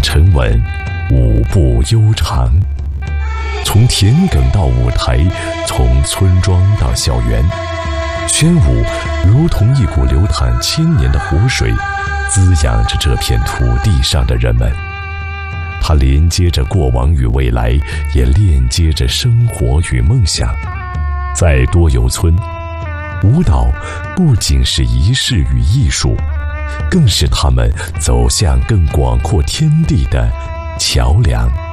沉稳，舞步悠长。从田埂到舞台，从村庄到校园，宣武如同一股流淌千年的湖水，滋养着这片土地上的人们。它连接着过往与未来，也链接着生活与梦想。在多游村，舞蹈不仅是仪式与艺术，更是他们走向更广阔天地的桥梁。